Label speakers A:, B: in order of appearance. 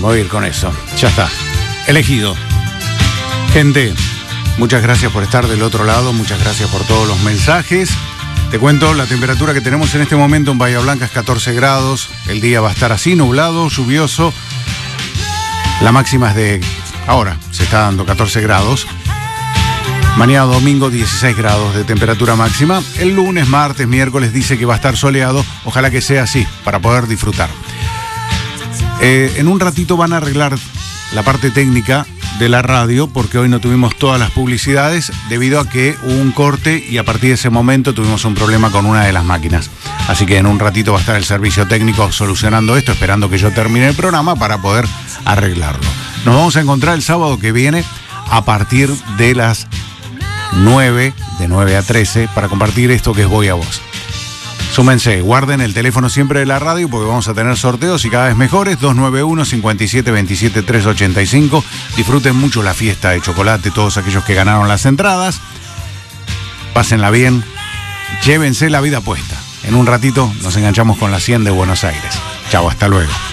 A: voy a ir con eso. Ya está. Elegido. Gente, muchas gracias por estar del otro lado. Muchas gracias por todos los mensajes. Te cuento, la temperatura que tenemos en este momento en Bahía Blanca es 14 grados. El día va a estar así, nublado, lluvioso. La máxima es de... Ahora se está dando 14 grados. Mañana domingo 16 grados de temperatura máxima. El lunes, martes, miércoles dice que va a estar soleado. Ojalá que sea así para poder disfrutar. En un ratito van a arreglar la parte técnica de la radio porque hoy no tuvimos todas las publicidades debido a que hubo un corte y a partir de ese momento tuvimos un problema con una de las máquinas. Así que en un ratito va a estar el servicio técnico solucionando esto, esperando que yo termine el programa para poder arreglarlo. Nos vamos a encontrar el sábado que viene a partir de las 9, de 9 a 13, para compartir esto que es Voy a Vos. Súmense, guarden el teléfono siempre de la radio porque vamos a tener sorteos y cada vez mejores. 291-5727-385. Disfruten mucho la fiesta de chocolate, todos aquellos que ganaron las entradas. Pásenla bien, llévense la vida puesta. En un ratito nos enganchamos con la 100 de Buenos Aires. Chau, hasta luego.